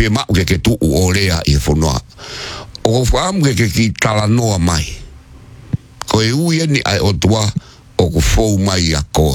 fie mau ke tu o lea i fonua. O whaamu ke ki tala noa mai. Ko e uia ni ai o tua o ku fou mai a koe.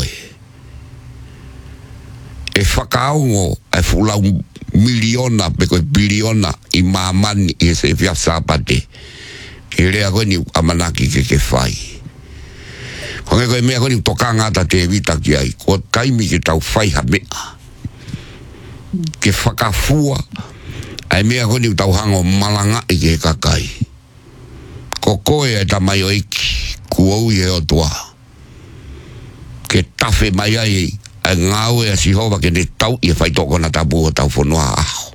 E whakaongo ai fulau miliona pe koe biliona i mamani i se fia sapate. E rea koe ni amanaki ke whai. Konge koe mea koe ni toka ngata te evita ki ai. Ko taimi ke tau whai ha mea. Ke whakafua ai mea koe ni tau hango malanga i ke kakai. Ko koe e tamai o iki kuou i o tua. Ke tafe mai ai a ngau e a sihova ke ne tau i e whai toko na tabu o tau whanua aho.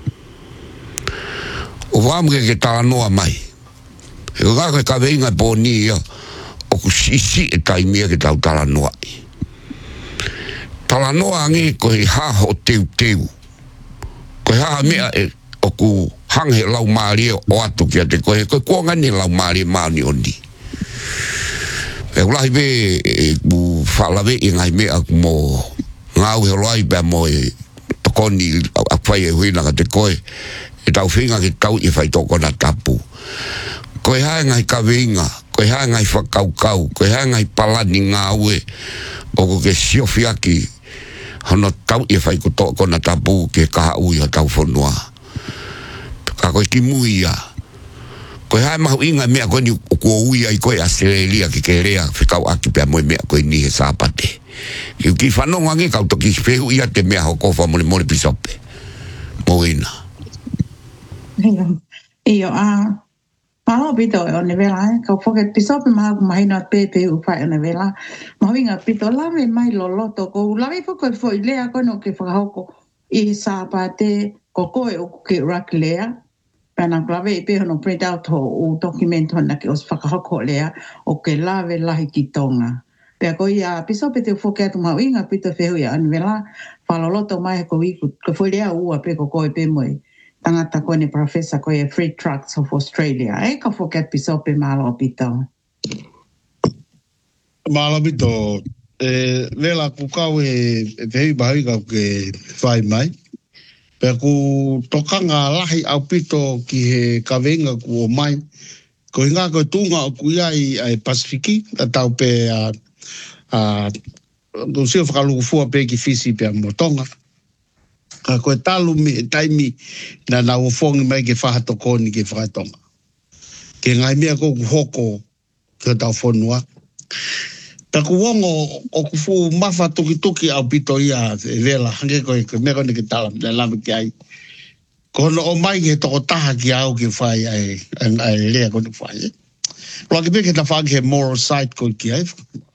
O whamu ke tala noa mai. E o kako e ka veinga po ni ia o ku sisi e taimia ke tau tala noa i. Tala noa ange ko he haho teu teu. Ko he haha mea e o ku hanghe lau maari o atu kia te koe kua ngani lau maari maani o ni. E ulahi be e ku whalawe i ngai mea mo ngau he loai bea mo e tokoni a whai e huina ka te koe e tau whinga ki tau i whai toko na tapu. Koe hae ngai kawinga, koe hae ngai whakaukau, koe hae ngai palani ngā ue o ko ke siofiaki hono tau i whai kutoko na tapu ke kaha ui o tau whanua. Ka koe ki muia. Koe hae mahu inga mea koe ni kua uia i koe Australia ki ke rea whikau aki pia moe mea koe ni he sāpate. Ki whanonga nge kau toki whehu ia te mea hoko wha mole pisope. Moina. Iyo Malo pito o ne vela kau foket pisope mahina pepe upai o ne vela. Mahinga pito lave mai loloto ko lave foko foi lea ko no ke whakahoko i sāpate ko koe o ke rak lea. Pena klave i peho no print out o document hona ke os whakahoko lea o ke lave lahi ki tonga. Pea ko ia pisope te foke atu mahinga pito whehu ia ane vela whaloloto mai ko iku ko foi lea ua pe ko koe pe moe. Tangata koe ni professor koe Free Trucks of Australia. E ka foket pisope malo pito. Malo pito. Vela ku kau e vehi bahi kau ke whai mai. Pea ku tokanga lahi au pito ki he kawenga ku o mai. Ko hinga koe tunga o ku iai ai Pasifiki. Ta tau pe ko sio whakaluku fua pe ki fisi pe motonga. Ka koe talu me e taimi na na ufongi mai ke whahatokoni ke whakatonga. Ke ngai mea ko ku hoko ke tau whanua. Ta ku wongo o ku fu mawha tuki au pito ia e vela. Hange koe mea kone ke tala na lama ki ai. Ko hono o mai ke toko taha ki au ke whai ai lea kone whai. Roa ke peke ta whaki he moral side koe ki ai.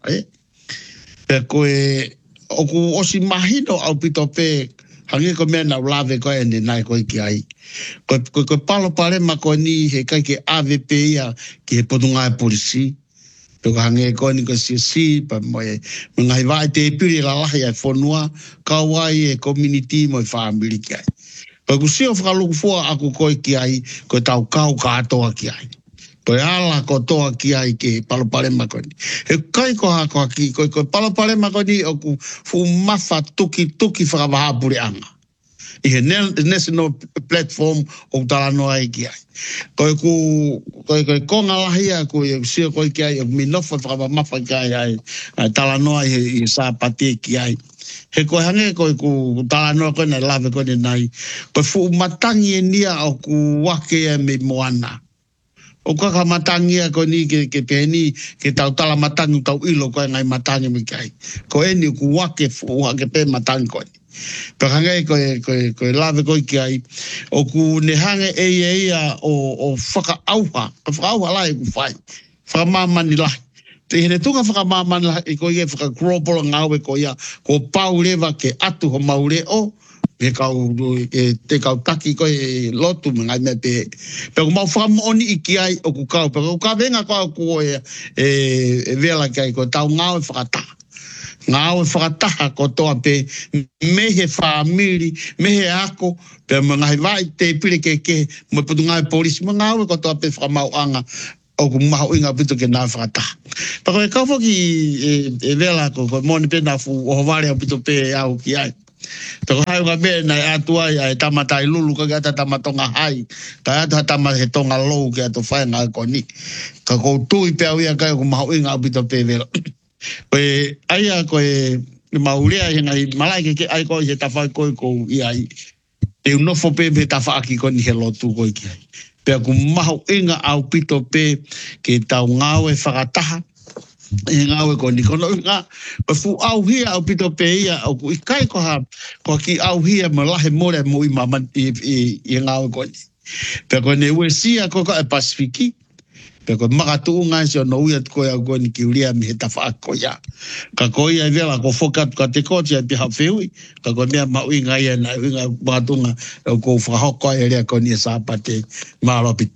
Pea koe o ku osi mahino au pito pe hangi ko mea na ulave koe ene nai koe ki ai. Koe palo parema koe ni he kai ke AVP ia ki he potunga e polisi. Peko hangi koe ni koe si pa moe ngai vai te piri la lahi ai whanua kawai e community moe whaamiri ki ai. Koe kusio whakaluku fua aku koe ki ai koe tau kau katoa ki ai. Koe ala ko toa ki ai ke palo parema koe ni. He kai ko hako aki koe palo parema koe ni o ku fu mawha tuki whakawahapure anga. I he national platform o tala noa ai ki ai. Koe konga lahia koe sio koe ki ai o minofa whakawamawha ki ai tala noa i sāpate ki ai. He koe hange koe ku tala noa koe nei lave koe nei. Koe fu matangi e nia o ku wake e me moana. O kaka matangia ko ni ke peni ke tau tala matangi tau ilo ko ngai matangi mi kai ko eni ku wake pe matangi ko pe hangai ko lave ko ki ai o ku ne hange o faka auha lai ku fai fa mama ni lai te hene tunga faka mama ni lai ko ye faka global ngawe ko ya ko pauleva ke atu ho maure o te kau taki koe lotu ngai me pe ko mau wham oni iki ai o ku kau pe ko ka venga ko e vela kai ko tau ngau whakataha ko toa pe mehe whaamiri mehe ako pe ngai vai te pire ke mo putunga polisi mo ngau ko toa pe whamau anga o ku mahu inga pito ke nā whakataha pa ko e kau whaki e vela ko moni pe na fu o wale o pito pe au ki ai Toko hai nga me na atua ia e tamatai lulu ka gata tamatonga hai. Ka ata tama he tonga lou ke ato whae ngā koni. Ka kou tui pe au ia kai ko mahu inga apito pe vera. Koe aia koe maurea he ngai malai ke ai koe he tawhai koe kou ia i. E unofo pe me tawhaaki koni he lotu koe ki ai. Pea ku mahu inga au pito pe ke tau ngau e whakataha. E ngau e koni kono inga. Pa fu au hia au pito pe ia au ku ikai ko ha. Ko ki au hia ma lahe more mo i maman i ngau e koni. Pea kone ue sia ko ka e Pasifiki. Pea ko makatu unga si ono uia koe au koni ki ulia mi he tawhaaki ko ia. Ka ko ia vela ko fokat ka te koti a piha whiui. Ka ko mea mau inga ia na inga makatunga au ko whahoko e rea koni e sāpate mālopi.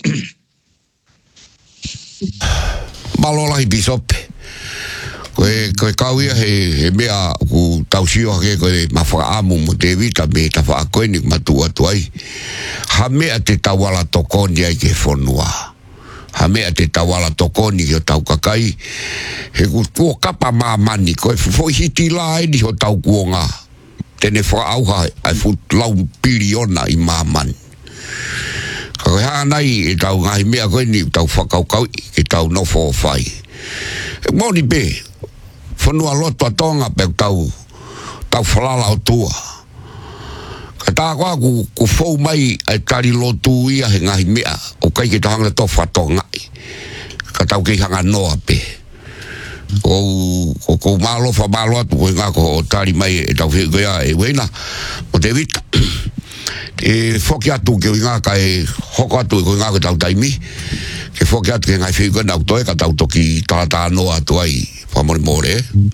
Malolahi bisope. Koe kauia he mea ku tausio hake koe mawhakaamu mo te vita me ta whaakoini matua tuai. Ha mea te tawala tokoni ai ke whonua. Ha mea te tawala tokoni ki o tau kakai. He ku kapa mamani koe fwoi hiti la eni ho tau kuonga. Tene whaauha ai fut lau piriona i mamani. Ka koe haa nai e tau ngahi mea koe ni tau whakaukau e tau nofo o whai. E moni pe, whanua loto a tonga pe tau whalala o tua. Ka tā kua ku whau mai ai tari lotu ia he ngahi mea o kai ke tahanga to whatongai. Ka tau kei hanga noa pe. Ko malo fa malo atu ko ngā ko tari mai e tau whikoia e wena o te vita. E whoki atu ke ngā ka e hoko atu ko ngā ko tau taimi. Ke whoki atu ke ngai whikoia nau toe ka tau toki tātā noa atu ai whamori more.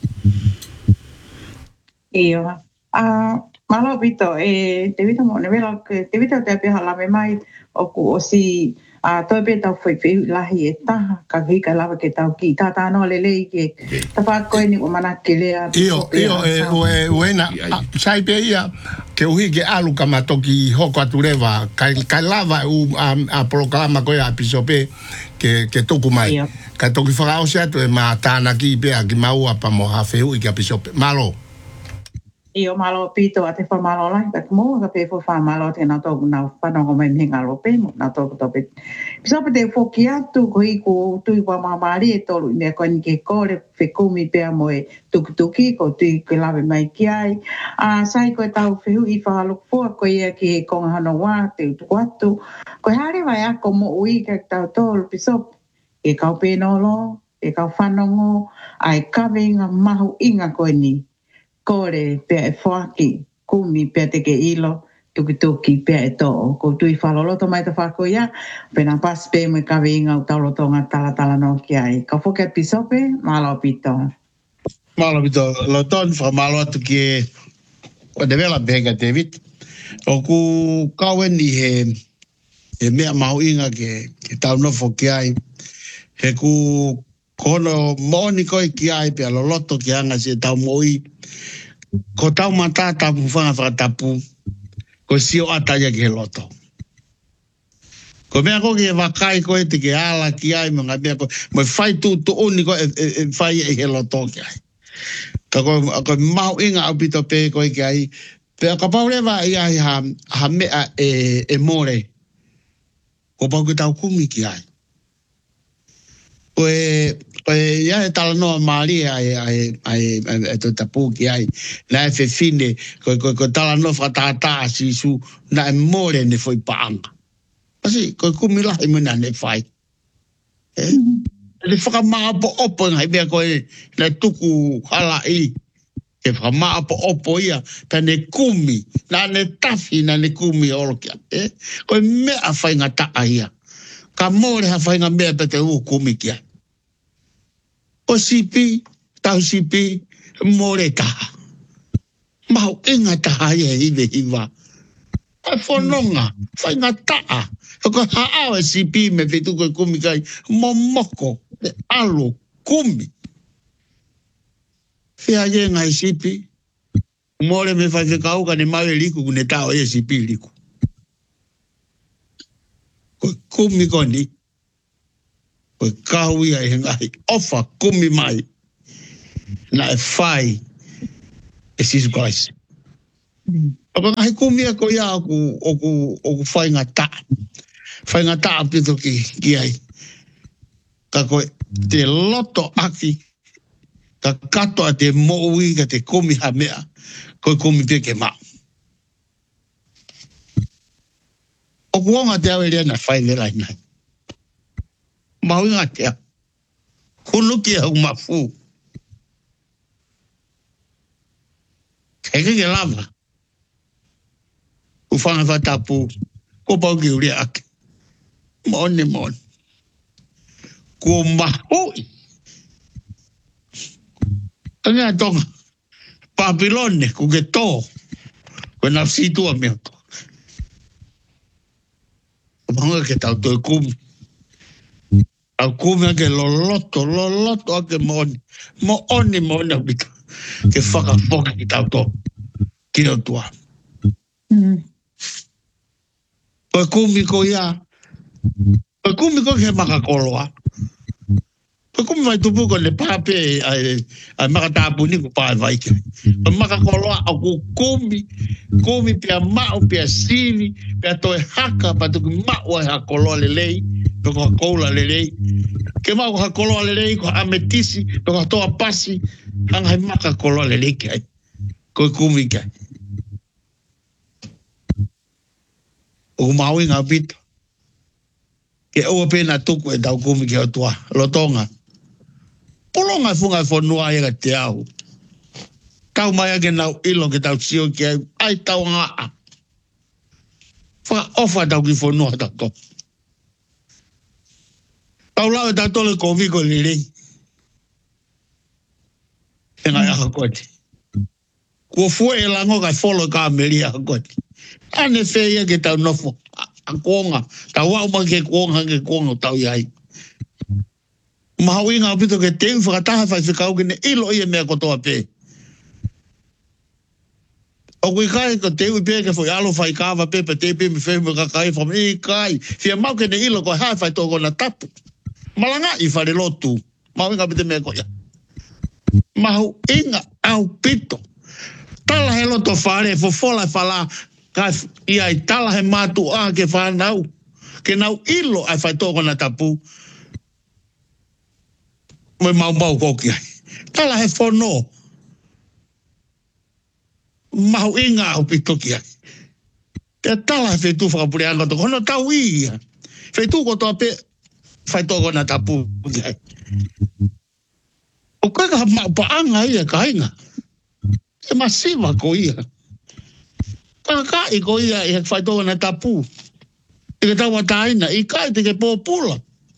Iyo. Malo pito, te vita mo ne vela te vita te apiha lame mai o ku o si toi pe tau whai lahi e taha ka hika lava ke tau ki tātā no lelei ke ta whakoe ni o mana ke lea. Iyo uena sai pe ia ke uhi ke alu ka matoki hoko atu rewa kai lava a programa koe a pisope ke toku mai. Ka toki whakao se atu e ma tāna ki pe a ki maua pa mo hawheu i ka pisope. Malo. Iyo malo pito a te whamalo lai, ka mo ka pe fo whamalo te nga tōku nga whanongo mai mhinga lope mo nga tōku tope. Pisope te whoki atu ko i ko tui wa mamari e tolu i mea koe ni ke kore whekumi pea mo e tukutuki ko tui ke lawe mai ki ai. Sai koe tau whehu i whahaluk fua ko ia ki he konga hano wā te utuku atu. Koe hare vai ako mo ui ka tau tolu pisope. E kau penolo, e kau whanongo, ai kawe inga mahu inga koe ni. Kore pea e whaki, kumi pea te ke ilo, tuki pea e tō. Ko tui whaloloto mai te whako ia, pena pas pe me kawe inga u taulotonga tala no ki ai. Ka whoke pisope, malo pito. Malo pito, lo ton wha malo atu ki e o te vela benga David. O ku kawen i he mea mahu inga ke tau nofo ki ai. He ku kono moni koe ki ai pea lo loto ki anga se tau moi. Ko tau mata tapu whanga whakatapu, ko sio ataia ki he loto. Ko mea ko ki e wakai koe te ke ala ki ai, mga mea ko, mo whai tu uni ko e whai e he loto ki ai. Ka ko mau inga au pito pe koe ki ai, pea ka paurewa i ai ha mea e more, ko pau ki tau kumi ki ai. Koe ia e tala noa maari ai to tapu ki ai. Na e whewhine, koe tala noa whakatata si su, na e more ne foi paanga. Pasi, koe kumilahi muna ne whai. Ne whakamaapo opo ngai mea koe na tuku hala i. Ke whakamaapo opo ia, ta ne kumi, na ne tafi na ne kumi olokia. Koe mea whainga taa ia. Ka more ha whainga mea pe te kumi kia. O sipi, tau sipi, more taha. Mau inga taha ia hive hiva. Ai whanonga, whainga taha. Ko haao e sipi me whetu koe kumi kai, momoko, alo, kumi. Whia ye ngai sipi, more me whaikau ka ne mawe liku kune tao e sipi liku. Koe kumi koni. Koe kahui ai hengai, ofa kumi mai, na e whai e sisu Christ. Apa ngai kumia ko ia oku fai ngata. Fai ngata apito ki ai. Ka koe te loto aki. Ka kato a te moui ka te komi ha mea. Koe komi pe ke ma. Oku onga te awe rea na fai lera ina. Maui ngā te a. Kunuki au mafu. Keke ke lava. Ufanga whatapu. Ko pau ki uri ake. Mone. Ko mahui. Tanga tonga. Papilone ku ke tō. Ko nafsi tua mea tō. Manga ke tau toi kumi. Au kumi ake loloto ake mooni. Mooni abita. Ke whakafoka ki tau tō. Ki o tua. Koe kumi ko ia. Koe kumi ko ke makakoloa. Koe kumi mai tupu ko le pape ai makatapuni ko pae vaike. Koe makakoloa au kumi. Kumi pia mau pia sili. Pia toe haka patuki mau ai hakoloa lelei. Pia koula lelei. Ke mau hakoloa lelei ko ametisi. Pia toa pasi. Hanga hai makakoloa lelei ki ai. Koe kumi ki ai. O maui ngā pita. Ke oa pēnā tuku e tau kumi ki o tua. Lotonga. Polonga funga whanua e ka te au. Tau mai ake nau ilo ke tau sio ki ai. Ai tau ngā. Whaka ofa tau ki whanua tau tō. Tau lau e tau tole kōwiko lirei. E ngai aha kote. Kua fue e lango kai wholo ka meri aha kote. Ane whea ke tau nofo. A kuonga. Tau wau ma ke kuonga tau iai. Mahau inga apito ke teu whakataha whai whikau kene ilo ia mea kotoa pē. O kui kai ko teu pē ke whai alo whai kawa pē pa te pē mi whai kakai wham i kai. Whia mau kene ilo ko hai whai tōko na tapu. Malanga i whare lotu. Mahau inga apito mea koia. Mahau inga au pito. Tala he loto whare fofola whala. Ka ia i tala he mātu a ke whanau. Ke nau ilo ai whai tōko na tapu. Moi mau koki ai. Tala he whono. Mahu inga au pitoki ai. Te tala he whetu whakapuri anga tōko. Hono tau ia. Whetu ko tō pe whai tōko na tapu. O kai ka paanga ia ka inga. E masiva ko ia. Ka i ko ia i whai tōna tapu. I ke taua taina, i kai te ke pōpula.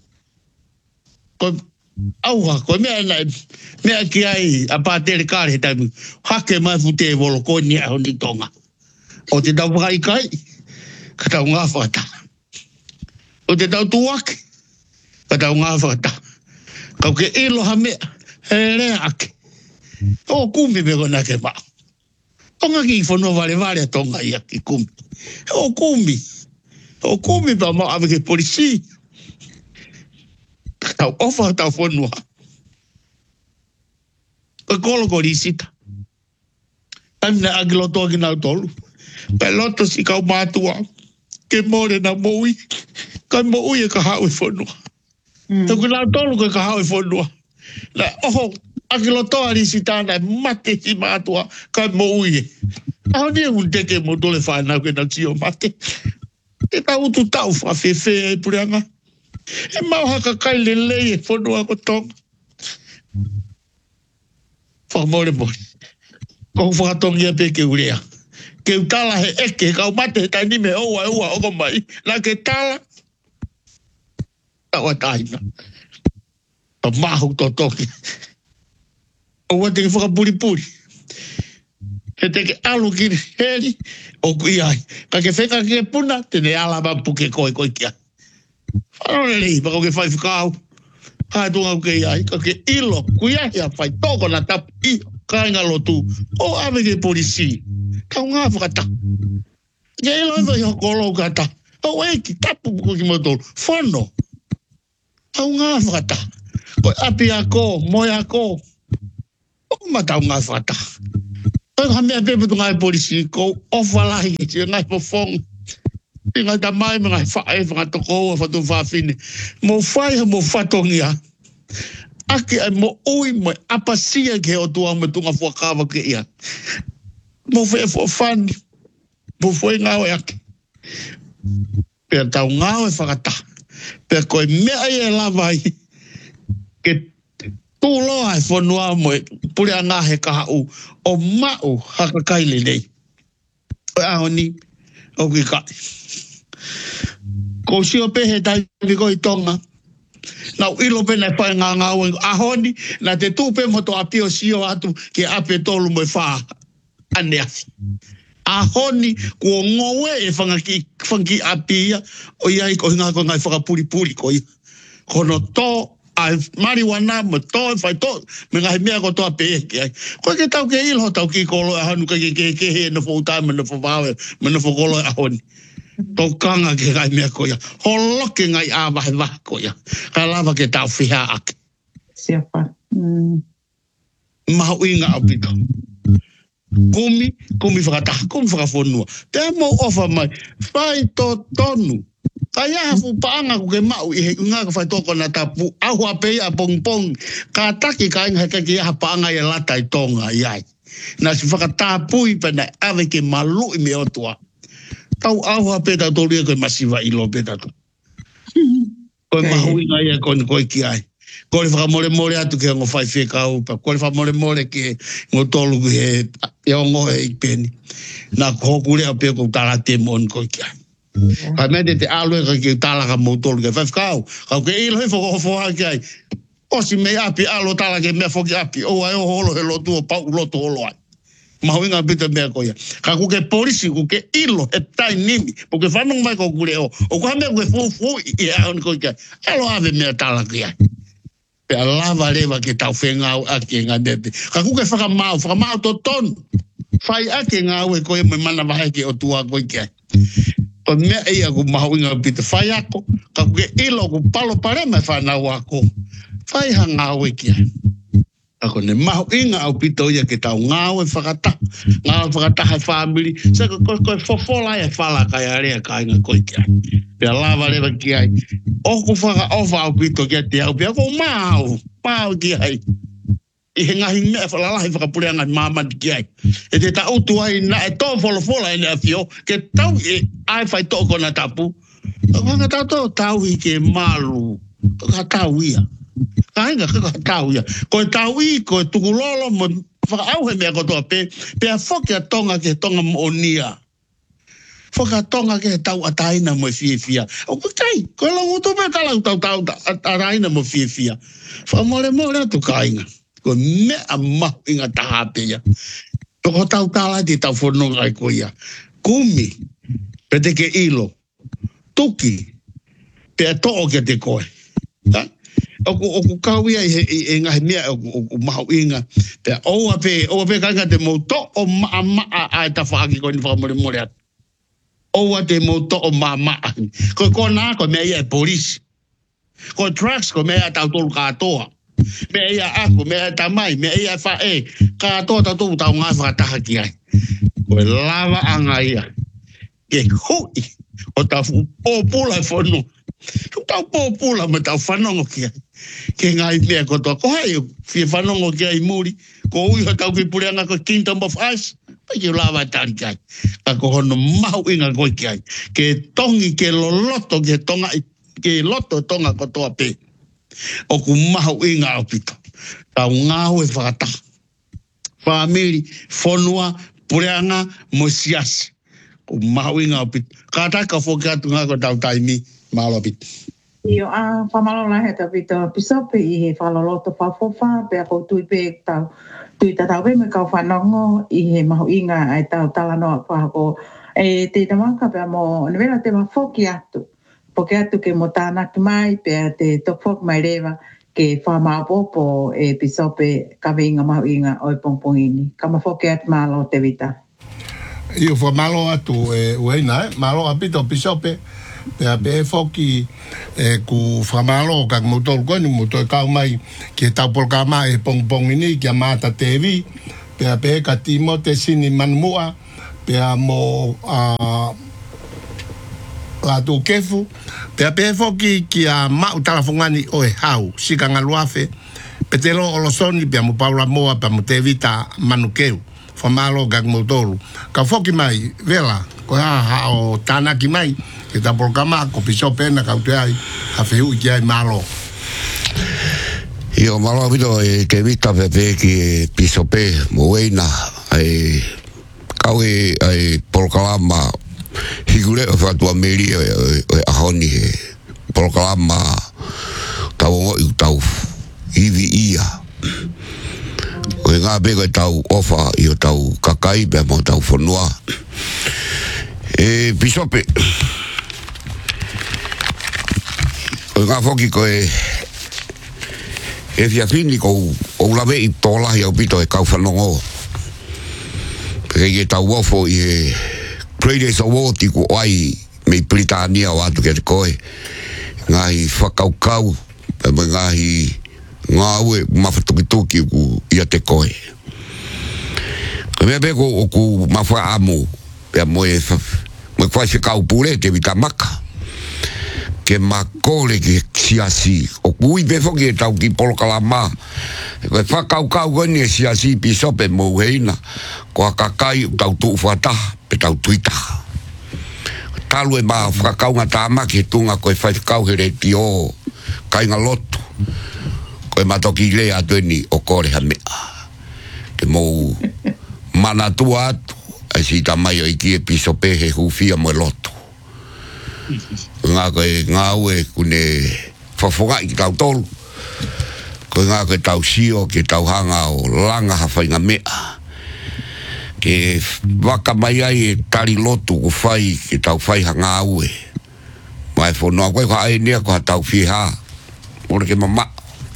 Ko auha, ko mea ki ai a pātere kāre he taimu. Hake mai fute e wolo ko ni a honi tonga. O te tau waka i kai, ka tau ngā whakata. O te tau tuake, ka tau ngā whakata. Kau ke ilo ha mea, he rea ake. O kumi me kona ke maa. Tonga ki whanua vale tonga ia ki kumi. O kumi. O kumi pa mau ave ke polisi. Tau ofa tau whanua. Ka kolo ko risita. Tamina agi loto ki nau tolu. Pe loto si kau mātua. Ke more na moui. Ka moui e ka hau e whanua. Tau ki nau tolu ka hau e whanua. Na oho. Aki lotoa risitana mate si mātua kai moui. Aho ni un teke mo tole whanau ke na tio mate. E tau tu tau whawhewhe e purianga. E mau haka kai lelei e whanua ko tonga. Whakamore mori. Ko whakatongia pe ke urea. Ke utala he eke, kau mate he taini me oua oko mai. Na ke tala. Taua taina. Pa mahu to toki. O wate ke whakapuripuri. He te ke alu ki heri, o kui ai. Ka ke wheka ke puna, tene ala mampu ke koe kia. Whanore rei, pako ke whai whikau. Hai tunga ke ai, ka ke ilo, kui ai a whai toko na tapu i, ka inga lotu. O ame ke polisi. Kau ngā whakata. Ke ilo iwa i hokolo kata. O eki, tapu puku ki motor. Whono. Kau ngā whakata. Koe api a ko, moe a ko. O matau ngā whata. Ka me pe tu ngai polisi ko ofala hi ti ngai po fong. Tinga ta mai ngai fa e fa to ko fa tu fa fini. Mo fai mo fatongia. Ake mo oi mo apasia ke o tua mo tunga fo kava ke ia. Mo fe fo fan. Mo foi ngau e ake. Pe tau ngau e whakata. Pe koe mea e lava i. Ke tūloa e whanua mo e pure a ngā he kaha u. O mau haka kaile nei. O ahoni, o ki kai. Ko sio pehe tai ko i tonga. Nau ilo pena e pai ngā ngau ahoni. Na te tūpe mo to apio sio atu ke ape tolu mo e whaa. Ane afi. Ahoni ko ngoe e whangi apia o iai ko hinga ko ngai whakapuri ko i. Kono tō ai marijuana mo to fai to me ngai mea ko to pe ke ko ke tau ke ilho tau ki ko lo hanu ke he no fo time no fo bawe me no fo ko lo ahoni to kanga ke ngai mea ko ya holo ke ngai a va ko ya ka lava ke tau fiha ak siapa ma uinga apito kumi whakafonua te mo ofa mai fai to tonu Kaya fu paanga ko ke mau I nga ka fai toko na tapu ahu ape a pong ka taki ka inga ka ki ha paanga I lata I tonga iai na si whakatapu I pena ave ke malu I me otua tau ahu ape ta toria ko masiva I lo pe tatu ko mahu inga ia ko ki ai ko le whakamore atu ke ngo fai whekau pa ko le whakamore ke ngo tolu he ngo I peni na ko kure ape ko tarate mon ko ki ai Ka mende te alwe ka ki tala ka motor ke fafkau. Ka ke ilo he fo ai. O si me api alo tala ke me fo ki api. O ai o holo he lotu o pau lotu holo ai. Ma winga bita me ko ya. Ka ku ke polisi ku ke ilo e tai nimi. Porque fa non mai ko kule o. O ka me ku fu I on ko ke. Alo ave me tala ki ai. Pe lava leva ke tau fenga a ke ngandete. Ka ku ke fa mau to ton. Fai a ke ngau e ko me mana va ke o tua ko ke. O mea ia ku mahu inga pita whai ako, ka kuke ilo ku palo pare mai whanau ako. Whai ha ngāwe kia. Ako ne mahu inga au pita ia ke tau ngāwe whakata. Ngāwe whakata hai whamiri. Sa koe fofola e whala kai area ka inga koe kia. Pea lava lewa kia. Oku whaka ofa au pita kia te au. Pea ko mau kia hai. I he ngahi mea whalalahi whakapureanga mamati ki ai. E te tau tuai na e tō wholofola e nea fio, ke tau e ai whai tōko na tapu. Ka tau I ke malu, ka tau ia. Ka inga ka tau ia. Ko e tau I, ko e tukulolo mo whakaauhe mea kotoa pe, pea whoke a tonga ke tonga mo nia. Whoka tonga ke tau ataina mo fia. O ko kai, ko longu tu mea talau tau ataina mo fia. Whamore atu ka inga. Ko mea mahu inga tahape ia. Toko tau tala di tau whanonga ai ko ia. Kumi, pe te ke ilo. Tuki, pe a to'o ke te koe. Oku kau ia I ngahi mea oku mahu inga. Pe oa pe kanga te mo to'o maa ai ta whaaki ko ni whakamore atu. Oa te mo to'o maa. Ko nā ko mea ia e polisi. Ko trucks ko mea tau tolu katoa. Me ia ako, me ia tamai, me ia whae, ka toa tau tau ngā whakataha ki ai. Koe lava anga ia. Ke hui, o tau pōpula whanu. Tau pōpula me tau whanongo ki ai. Ke ngai mea kotoa, ko hai, whia whanongo ki ai muri, ko ui ho tau ki pureanga ko Kingdom of Ice, pai ki lava tani ki ai. Ka ko hono mahu inga koe ki ai. Ke tongi ke loloto ke tonga, ke loto tonga kotoa pe. O ku mahu inga au pito. Tau ngāhu e whakata. Whamiri, whanua, pureanga, mosiasi. Ku mahu inga au pito. Kātai ka whoki atu ngā ko tau taimi, mālo pito. Io a whamalo la he ta pito pisope I he whaloloto whafofa, pe ako tui pe tau. Tui tatau pe me kau whanongo I he mahu inga ai tau talanoa whako. E te tamaka pe amo, nevela te whafoki atu. Porque atu ke mo tāna ki mai, pea te tokfok mai rewa ke whamaapopo e pisope ka weinga mahu inga o I pongpongini. Ka mafoke atu malo te vita. Io whamalo atu e ueina, malo apito pisope, pea pe foki ku whamalo ka motor koe ni motor kau mai ke taupol ka mai e pongpongini ki a mata TV, pe ka Timote sini manmua pe mo la tu kefu pe foki ki a mau talafongani o e hau sikanga luafe petelo olosoni pe mo Paula moa pe mo tevita manukeu famalo gagmotolu ka foki mai vela ko ha o tanaki mai ke ta programa ko piso pena ka utai a feu ki ai malo io malo vido che vita pepe che piso pe moena ai kawe ai programa higure fa tua meri a honi programa tau ivi ia o nga be ko tau ofa io tau kakai be mo tau fonua pisope o nga foki ko fia fini ko o la ve i tola ia pito e kau fanongo perché tau ofo Predes Award ko ai me Britania o atu ke koe ngai whakaukau ngai ngawe mawhatukituki ku ia te koe ko mea peko o ku mawha amu pia moe kwai whikau pule te vitamaka ke makole ke siasi o kui befo ke tau ki polokalama ko whakaukau gani e siasi pisope mo heina ko kakai tau tu whata pe tau tuita talu e maa whakau ngā tāmaki tunga koe whaikau here tio kai ngā lotu koe matoki lea tueni o kore ha mea ke mou mana tua atu ai si tamai o iki e piso pehe hufia mo lotu ngā koe ngā ue kune whafonga i tau tolu koe ngā koe tau sio ke tau hanga o langa hawhai ngā mea ke waka mai ai e tari lotu ko whai ke tau whai hanga ue mai whonoa koe ka ai nea ko ha tau whiha ore ke mama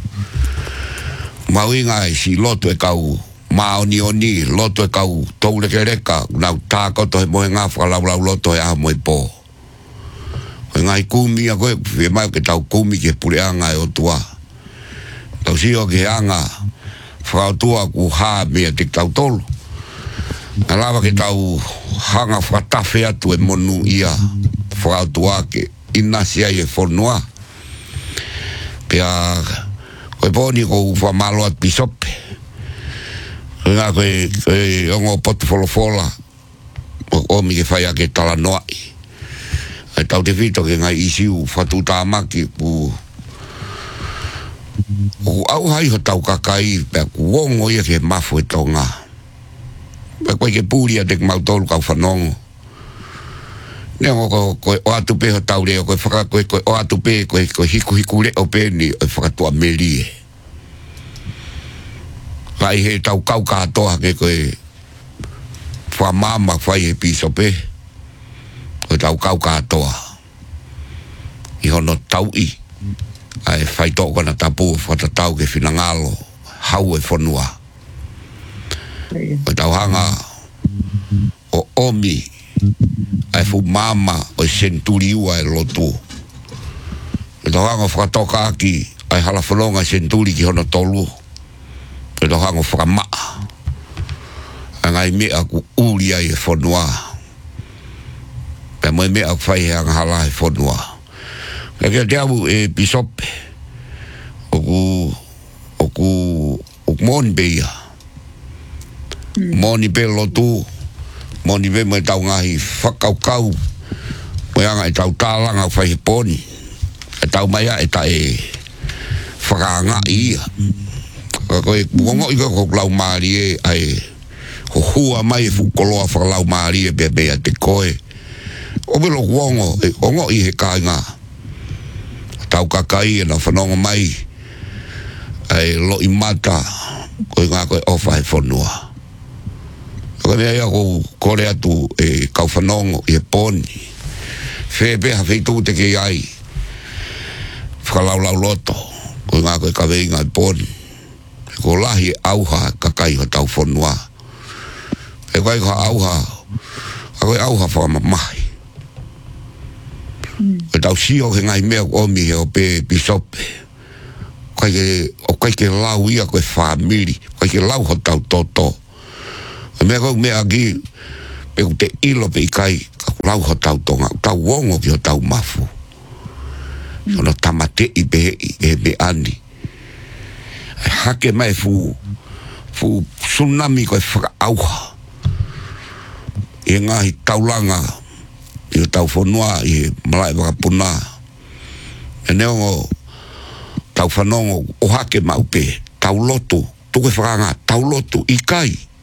mawinga e si lotu e kau maoni oni lotu e kau toule ke reka nau tākoto he mohe ngā whakalau lotu e aha moe pō koe ngai kumi a koe whie mai ke tau kumi ke pure anga e o tua tau sio ke anga whakautua ku haa mea te tau tolu alawa ke tau hanga whakatafe atu e monu ia whakautua ke inasi ai e whonua pia koe pōni ko whamalo at pisope ngā koe ongo potu wholofola o mi ke whaia ke tala noai e tau te whito ke ngai isiu whatu tāmaki ku au hai ho tau kakai pia ku wongo ia ke mafu e tonga pia koe ke pūria te mautolu kau whanongo Neo ko o atu pe ho tau reo ko whaka ko o atu pe ko hiku le o peni o whakatua meri vai he tau kau katoa ke ko whamama whai he piso pe o tau kau katoa i hono tau i ai whai toko na tapu whatatau ke whinangalo hau e whanua o tau hanga o omi ai fu mama o senturi ua e lotu e tohanga whakatoka aki ai hala whanonga senturi ki hono tolu e tohanga whakamaa a ngai mea ku uri ai e whanua pe moe mea ku whai hanga hala e whanua ka kia te awu e pisope o ku moni beia moni be lotu moni ve mo tau ngahi whakaukau mo anga e tau tālanga whai he poni e tau maia e ta e whakaanga ia koe kuongo ika ko lau maari e ai ho hua mai e whukoloa whakalau maari e bea te koe o bilo kuongo e ongo i he kāinga tau kakai e na whanonga mai ai lo i mata koe ngā koe ofa he whanua ko mea ia ko kore atu e kau whanongo i e poni whepeha wheitu te ke ai whakalaulau loto ko ngā koe ka veinga i poni ko lahi auha kakai ho tau whanua e koe ka auha a koe auha whamamahi e tau sio he ngai mea omi he o pe pisope o koe ke lau ia koe whamiri koe ke lau ho tau toto Me ko me agi pe te ilo pe kai lau ho tau tonga tau wongo ki ho tau mafu. Sono tamate i be ani. Hake mai fu tsunami ko whaka auha. E ngahi taulanga i tau whanua i malai waka puna. E neongo tau whanongo o hake mau pe tau loto tuke whakanga tau loto i kai.